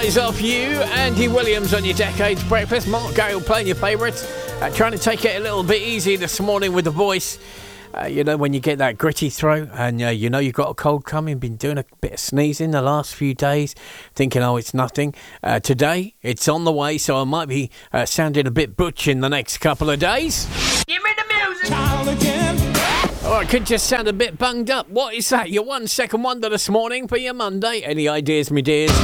eyes off you. Andy Williams on your Decades Breakfast. Mark Gale playing your favourites. Trying to take it a little bit easy this morning with the voice. When you get that gritty throat and you've got a cold coming, been doing a bit of sneezing the last few days, thinking, it's nothing. Today, it's on the way, so I might be sounding a bit butch in the next couple of days. Give me the music! Or I could just sound a bit bunged up. What is that? Your 1 second wonder this morning for your Monday? Any ideas, me dears?